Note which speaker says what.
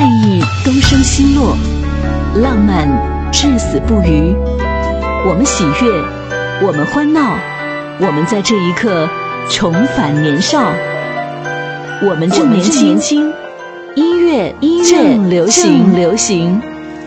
Speaker 1: 忆东升西落，浪漫至死不渝。我们喜悦，我们欢闹，我们在这一刻重返年少。我们正年轻，音乐正流行。